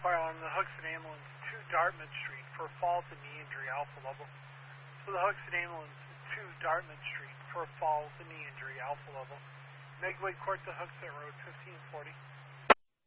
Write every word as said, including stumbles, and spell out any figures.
Fire on the Hooksett ambulance to Dartmouth Street for fall with a knee injury, Alpha level. So the Hooksett ambulance to Dartmouth Street for fall with a knee injury, Alpha level. Megway Court to Hooksett Road, fifteen forty.